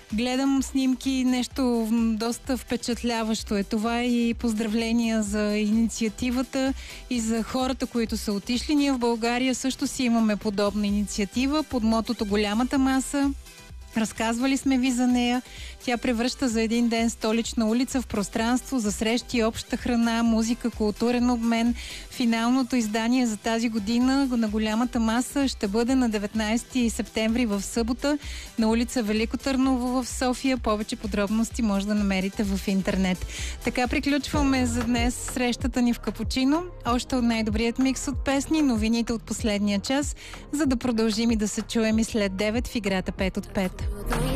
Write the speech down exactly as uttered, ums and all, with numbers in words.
Гледам снимки, нещо доста впечатляващо е това и поздравления за инициативата и за хората, които са отишли. Ние в България също си имаме подобна инициатива под мотото "Голямата маса". Разказвали сме ви за нея. Тя превръща за един ден Столична улица в пространство за срещи, обща храна, музика, културен обмен. Финалното издание за тази година на "Голямата маса" ще бъде на деветнайсети септември в събота на улица Велико Търново в София. Повече подробности може да намерите в интернет. Така приключваме за днес срещата ни в Капучино. Още от най-добрият микс от песни, новините от последния час, за да продължим и да се чуем и след девет в играта пет от пет.